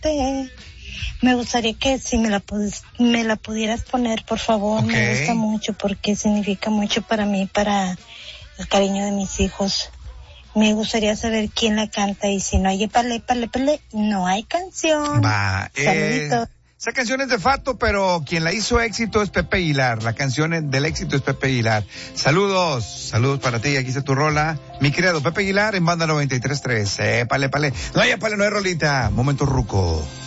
amarte. Me gustaría que si me la pudieras poner, por favor. Okay. Me gusta mucho porque significa mucho para mí, para el cariño de mis hijos. Me gustaría saber quién la canta y si no hay épale, no hay canción. Va, Saluditos. esa canción es de Fato, pero quien la hizo éxito es Pepe Aguilar. La canción del éxito es Pepe Aguilar. Saludos para ti. Aquí está tu rola. Mi querido Pepe Aguilar en Banda 93.3. Épale. No hay rolita. Momento ruco.